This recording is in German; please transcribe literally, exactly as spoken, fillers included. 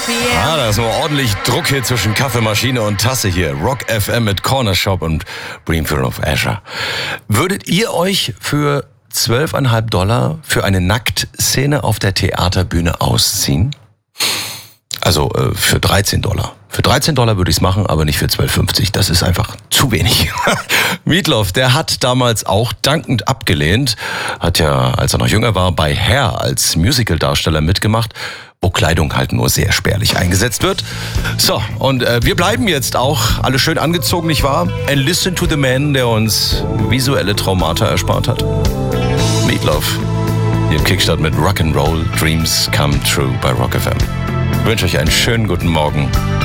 P M. Ah, da ist nur ordentlich Druck hier zwischen Kaffeemaschine und Tasse hier. Rock F M mit Corner Shop und Breamfield of Azure. Würdet ihr euch für zwölf Komma fünf Dollar für eine Nacktszene auf der Theaterbühne ausziehen? Also äh, für dreizehn Dollar. Für dreizehn Dollar würde ich es machen, aber nicht für zwölf fünfzig. Das ist einfach zu wenig. Meatloaf, der hat damals auch dankend abgelehnt. Hat ja, als er noch jünger war, bei Hair als Musical-Darsteller mitgemacht, wo Kleidung halt nur sehr spärlich eingesetzt wird. So, und äh, wir bleiben jetzt auch alle schön angezogen, nicht wahr? And listen to the man, der uns visuelle Traumata erspart hat. Meatloaf, hier im Kickstart mit Rock'n'Roll, Dreams Come True bei Rock F M. Ich wünsche euch einen schönen guten Morgen.